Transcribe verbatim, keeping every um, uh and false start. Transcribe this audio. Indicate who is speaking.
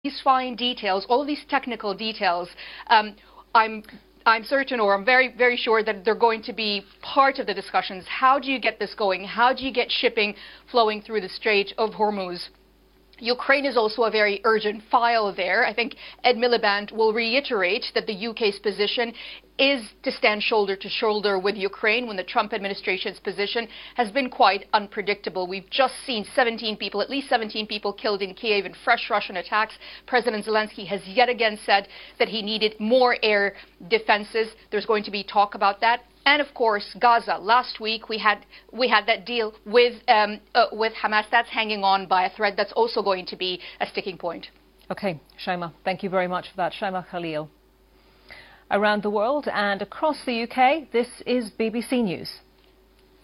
Speaker 1: these fine details, all of these technical details, um, I'm I'm certain, or I'm very, very sure that they're going to be part of the discussions. How do you get this going? How do you get shipping flowing through the Strait of Hormuz? Ukraine is also a very urgent file there. I think Ed Miliband will reiterate that the U K's position is to stand shoulder to shoulder with Ukraine when the Trump administration's position has been quite unpredictable. We've just seen seventeen people, at least seventeen people killed in Kiev in fresh Russian attacks. President Zelensky has yet again said that he needed more air defenses. There's going to be talk about that. And of course, Gaza. Last week we had we had that deal with um, uh, with Hamas. That's hanging on by a thread. That's also going to be a sticking point.
Speaker 2: Okay, Shaima, thank you very much for that. Shaima Khalil. Around the world and across the U K, this is B B C News.